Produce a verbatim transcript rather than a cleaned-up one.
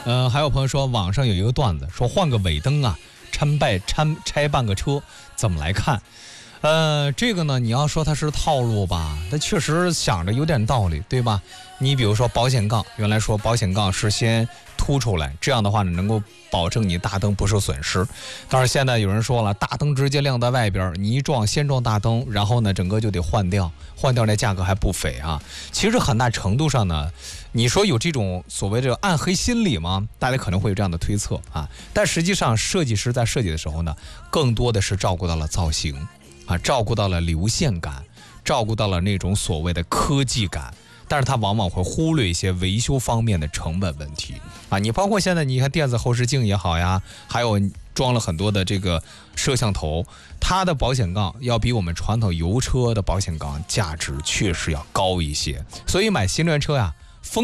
呃，还有朋友说网上有一个段子，说换个尾灯啊，拆半拆拆半个车，怎么来看？呃，这个呢，你要说它是套路吧，它确实想着有点道理，对吧？你比如说保险杠，原来说保险杠是先凸出来，这样的话呢，能够保证你大灯不受损失。但是现在有人说了，大灯直接亮在外边，你一撞先撞大灯，然后呢，整个就得换掉，换掉那价格还不菲啊。其实很大程度上呢，你说有这种所谓的暗黑心理吗？大家可能会有这样的推测啊，但实际上设计师在设计的时候呢，更多的是照顾到了造型。啊，照顾到了流线感，照顾到了那种所谓的科技感，但是它往往会忽略一些维修方面的成本问题啊。你包括现在你看电子后视镜也好呀，还有装了很多的这个摄像头，它的保险杠要比我们传统油车的保险杠价值确实要高一些。所以买新能源车呀，